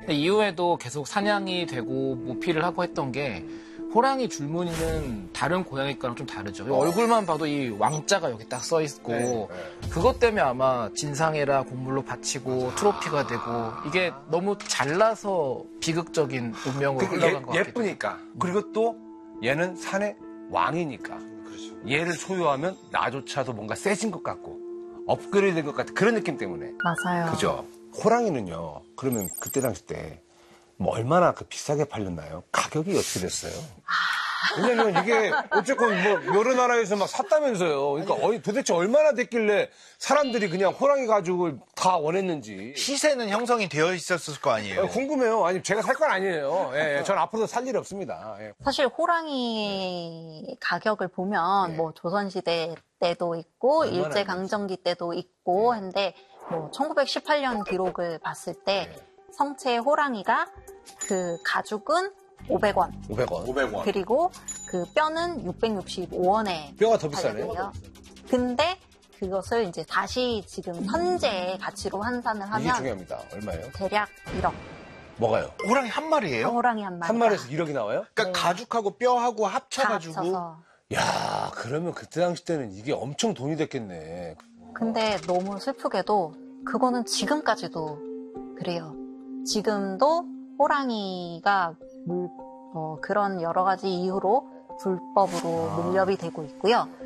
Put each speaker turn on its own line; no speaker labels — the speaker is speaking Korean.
근데 이후에도 계속 사냥이 되고 모피를 하고 했던 게 호랑이 줄무늬는 다른 고양이과랑 좀 다르죠. 얼굴만 봐도 이 왕자가 여기 딱 써 있고 그것 때문에 아마 진상해라 곡물로 바치고 트로피가 되고 이게 너무 잘나서 비극적인 운명으로 흘러간 것 같기도 해요.
예쁘니까. 그리고 또 얘는 산의 왕이니까. 그렇죠. 얘를 소유하면 나조차도 뭔가 세진 것 같고 업그레이드 된 것 같은 그런 느낌 때문에.
맞아요.
그죠? 호랑이는요. 그러면 그때 당시 때 뭐 얼마나 비싸게 팔렸나요? 가격이 어떻게 됐어요? 왜냐면 이게 어쨌건 뭐 여러 나라에서 막 샀다면서요. 그러니까 도대체 얼마나 됐길래 사람들이 그냥 호랑이 가죽을 다 원했는지.
시세는 형성이 되어 있었을 거 아니에요.
궁금해요. 아니 제가 살 건 아니에요. 예, 전 앞으로도 살 일이 없습니다. 예.
사실 호랑이 가격을 보면 뭐 조선시대 때도 있고 일제강점기 때도 있고 한데 뭐 1918년 기록을 봤을 때 성체 호랑이가 그 가죽은 500원.
500원.
그리고 그 뼈는 665원에
뼈가 더 비싸네.
근데 그것을 이제 다시 지금 현재 가치로 환산을 하면
이게 중요합니다. 얼마예요?
대략 1억.
뭐가요?
호랑이 한 마리예요?
호랑이 한 마리.
한 마리에서 1억이 나와요?
그러니까 가죽하고 뼈하고 합쳐가지고.
다 합쳐서.
야, 그러면 그때 당시 때는 이게 엄청 돈이 됐겠네.
근데 너무 슬프게도 그거는 지금까지도 그래요. 지금도 호랑이가 그런 여러 가지 이유로 불법으로 밀렵이 되고 있고요.